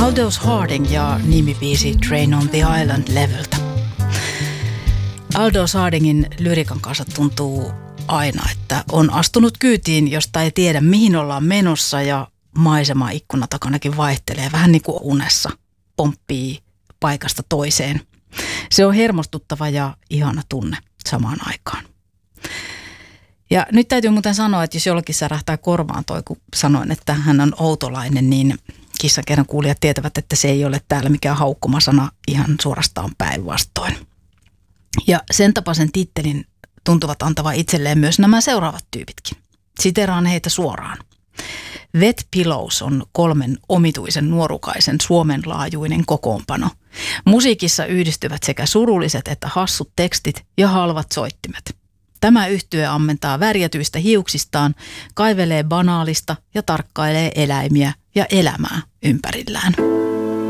Aldous Harding ja nimibiisi Train on the Island levyltä. Aldous Hardingin lyrikan kanssa tuntuu aina, että on astunut kyytiin, josta ei tiedä mihin ollaan menossa ja maisema ikkuna takanakin vaihtelee vähän niin kuin unessa, pomppii paikasta toiseen. Se on hermostuttava ja ihana tunne samaan aikaan. Ja nyt täytyy muuten sanoa, että jos jollakin särähtää korvaan toi, kun sanoin, että hän on outolainen, niin kissan kerran kuulijat tietävät, että se ei ole täällä mikään haukkumasana, ihan suorastaan päinvastoin. Ja sen tapaisen tittelin tuntuvat antavan itselleen myös nämä seuraavat tyypitkin. Siteraan heitä suoraan. Wet Pillows on 3 omituisen nuorukaisen Suomen laajuinen kokoonpano. Musiikissa yhdistyvät sekä surulliset että hassut tekstit ja halvat soittimet. Tämä yhtye ammentaa värjätyistä hiuksistaan, kaivelee banaalista ja tarkkailee eläimiä ja elämää ympärillään.